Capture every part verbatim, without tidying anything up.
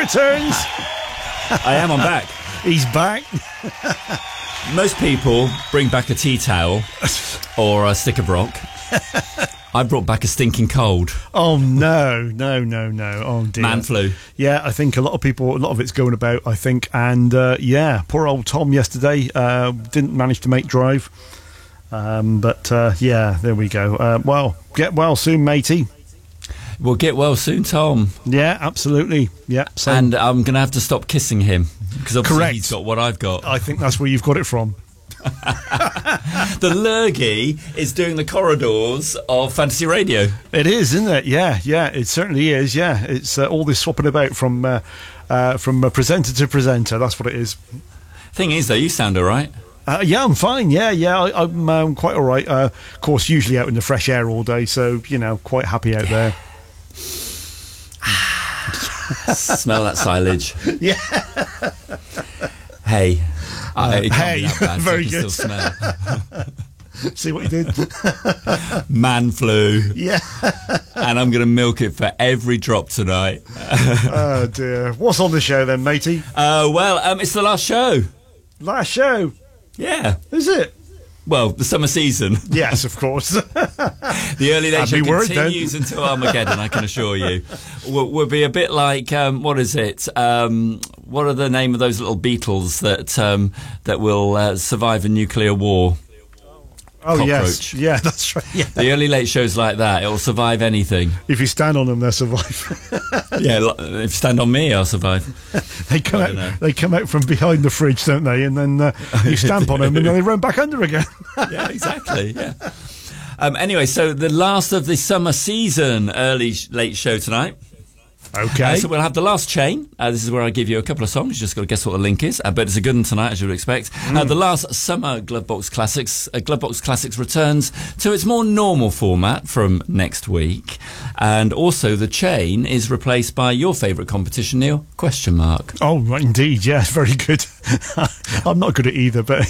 returns. I am. I'm back. He's back. Most people bring back a tea towel or a stick of rock. I brought back a stinking cold. Oh, no, no, no, no. Oh, dear. Man flu. Yeah, I think a lot of people, a lot of it's going about, I think. And, uh, yeah, poor old Tom yesterday uh, didn't manage to make drive. Um, but, uh, yeah, there we go. Uh, well, get well soon, matey. We'll get well soon, Tom. Yeah, absolutely. Yeah. So. And I'm going to have to stop kissing him. Because obviously Correct. He's got what I've got. I think that's where you've got it from. The Lurgy is doing the corridors of Fantasy Radio. It is, isn't it? Yeah, yeah, it certainly is. Yeah, it's uh, all this swapping about from uh, uh, from uh, presenter to presenter. That's what it is. Thing is, though, you sound all right. Uh, yeah, I'm fine. Yeah, yeah, I, I'm um, quite all right. Uh, of course, usually out in the fresh air all day, so you know, quite happy out there. Smell that silage. Yeah. Hey. Uh, it can't hey, be that bad, very so I can good. Still smell. See what you did? Man flu. Yeah. And I'm going to milk it for every drop tonight. Oh, dear. What's on the show then, matey? Uh, well, um, it's the last show. Last show? Yeah. Is it? Well, the summer season. Yes, of course. The early late show continues until Armageddon, I can assure you. Will, will be a bit like, um, what is it? Um, what are the name of those little beetles that um, that will uh, survive a nuclear war? Oh, Cockroach. yes. Yeah, that's right. Yeah. The early late shows like that, it'll survive anything. If you stand on them, they'll survive. Yeah, if you stand on me, I'll survive. They come I out. don't know. They come out from behind the fridge, don't they? And then uh, you stamp on them, and then they run back under again. Yeah, exactly. Yeah. Um, anyway, so the last of the summer season early sh- late show tonight. Okay. Uh, so we'll have the last chain. Uh, this is where I give you a couple of songs. You just got to guess what the link is. Uh, but it's a good one tonight, as you would expect. Mm. Uh, the last summer Glovebox Classics. Uh, Glovebox Classics returns to its more normal format from next week. And also the chain is replaced by your favourite competition, Neil? Question mark. Oh, right, indeed. Yes, very good. I'm not good at either, but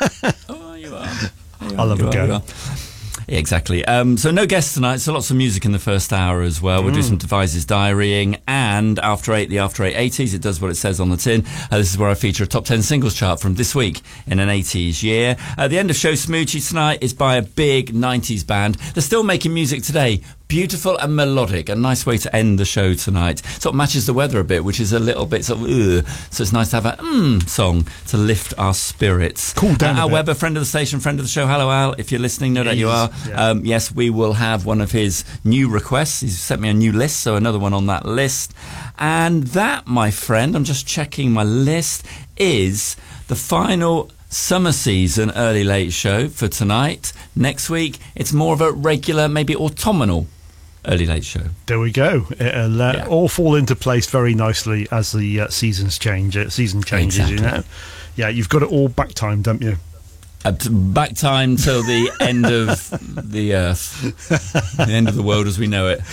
Oh, you are. You I'll have a go. Yeah, exactly. Um, so no guests tonight, so lots of music in the first hour as well. We'll mm. do some devices diarying, and After Eight, the After Eight eighties, it does what it says on the tin. Uh, this is where I feature a top ten singles chart from this week in an eighties year. At the end of show Smoochie tonight is by a big nineties band. They're still making music today. Beautiful and melodic, a nice way to end the show tonight. Sort of matches the weather a bit, which is a little bit sort of, ugh. So it's nice to have a mm song to lift our spirits. Cool down uh, a Al bit. Weber, friend of the station, friend of the show. Hello, Al. If you're listening, no doubt you are. Yeah. Um, yes, we will have one of his new requests. He's sent me a new list, so another one on that list. And that, my friend, I'm just checking my list, is the final summer season early late show for tonight. Next week, it's more of a regular, maybe autumnal early late show. There we go. It'll uh, Yeah. all fall into place very nicely as the uh, seasons change. Uh, season changes, Exactly. you know. Yeah, you've got it all back time, don't you? Uh, t- back time till the end of the earth, the end of the world as we know it.